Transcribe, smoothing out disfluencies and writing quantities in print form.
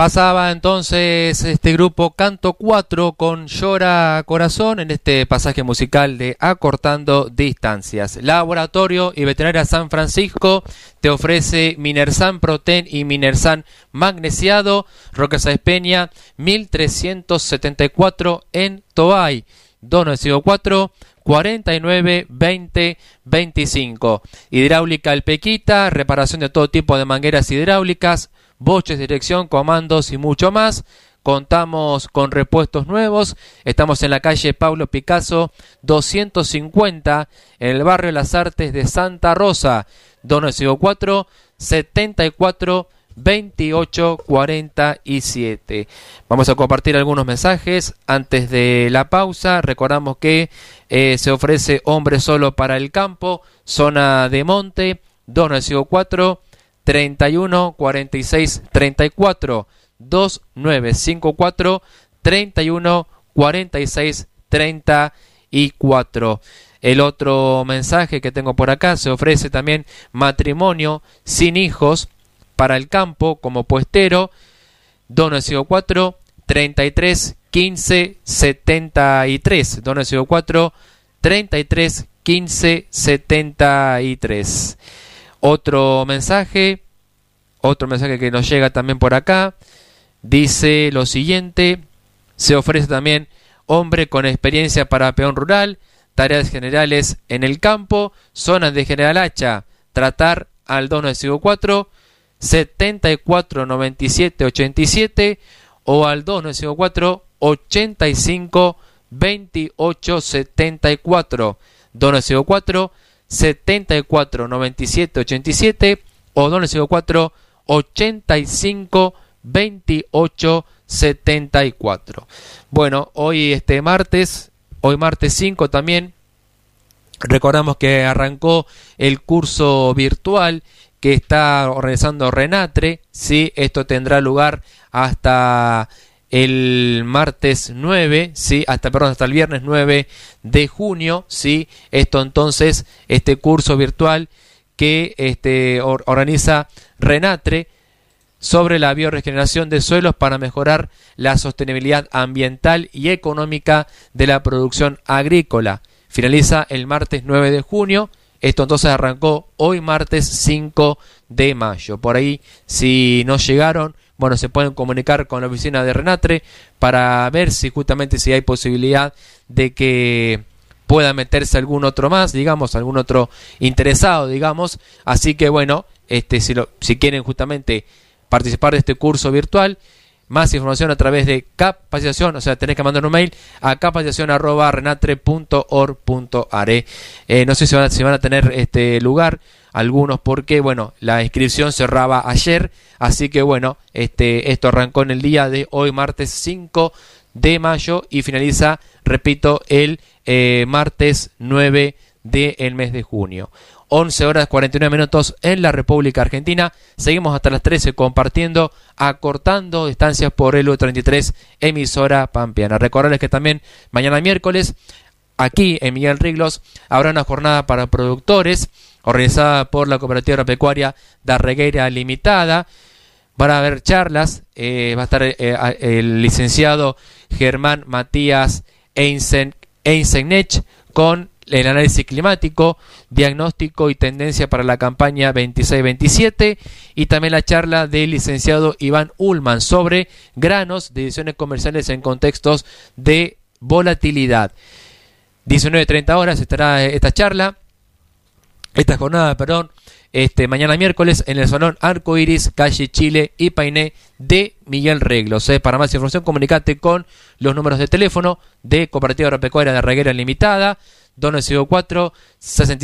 Pasaba entonces este grupo Canto 4 con Llora Corazón en este pasaje musical de Acortando Distancias. Laboratorio y Veterinaria San Francisco te ofrece Minersan Proten y Minersan Magnesiado, Roque Sáenz Peña, 1374 en Toay, 294 49 20 25. Hidráulica El Pequita, reparación de todo tipo de mangueras hidráulicas, boches, dirección, comandos y mucho más. Contamos con repuestos nuevos. Estamos en la calle Pablo Picasso 250 en el barrio Las Artes de Santa Rosa, 294 74 28 47. Vamos a compartir algunos mensajes antes de la pausa. Recordamos que se ofrece hombre solo para el campo, zona de monte, 294 31 46 34, 2954 31 46 34. El otro mensaje que tengo por acá: se ofrece también matrimonio sin hijos para el campo como puestero, 294 33 15 73, 294 33 15 73. Otro mensaje que nos llega también por acá, dice lo siguiente: se ofrece también hombre con experiencia para peón rural, tareas generales en el campo, zonas de General Hacha, tratar al 294 74 97 87 o al 294 85 28 74, 294 74 97 87 o 294 85 28 74. Bueno, hoy martes 5 también recordamos que arrancó el curso virtual que está organizando Renatre, ¿sí? Esto tendrá lugar hasta el martes 9, ¿sí? hasta el viernes 9 de junio, ¿sí? Esto entonces, este curso virtual que organiza Renatre sobre la bioregeneración de suelos para mejorar la sostenibilidad ambiental y económica de la producción agrícola. Finaliza el martes 9 de junio. Esto entonces arrancó hoy martes 5 de mayo. Por ahí, si no llegaron, bueno, se pueden comunicar con la oficina de Renatre para ver si hay posibilidad de que pueda meterse algún otro más, digamos, algún otro interesado, digamos. Así que bueno, si quieren justamente participar de este curso virtual, más información a través de capacitación, o sea, tenés que mandar un mail a capacitacion@renatre.org.ar. No sé si van a tener lugar algunos, porque bueno, la inscripción cerraba ayer, así que bueno, esto arrancó en el día de hoy, martes 5 de mayo, y finaliza, repito, el martes 9 del mes de junio. 11 horas 49 minutos en la República Argentina. Seguimos hasta las 13 compartiendo, acortando distancias por el U33, emisora pampeana. Recordarles que también mañana miércoles, aquí en Miguel Riglos, habrá una jornada para productores organizada por la Cooperativa Agropecuaria Darreguera Limitada. Van a haber charlas, va a estar el licenciado Germán Matías Einsenech con el análisis climático, diagnóstico y tendencia para la campaña 26-27, y también la charla del licenciado Iván Ullman sobre granos de decisiones comerciales en contextos de volatilidad. 19:30 horas estará esta jornada, mañana miércoles en el Salón Arco Iris, calle Chile y Painé de Miguel Riglos. Para más información, comunicate con los números de teléfono de Cooperativa Agropecuaria de Darreguera Limitada, 294 65